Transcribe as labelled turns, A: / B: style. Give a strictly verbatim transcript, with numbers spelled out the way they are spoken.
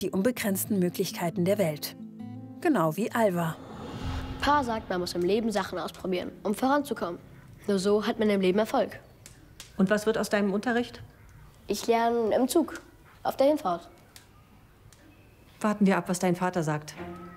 A: die unbegrenzten Möglichkeiten der Welt. Genau wie Alva.
B: Pa sagt, man muss im Leben Sachen ausprobieren, um voranzukommen. Nur so hat man im Leben Erfolg.
C: Und was wird aus deinem Unterricht?
B: Ich lerne im Zug, auf der Hinfahrt.
C: Warten wir ab, was dein Vater sagt.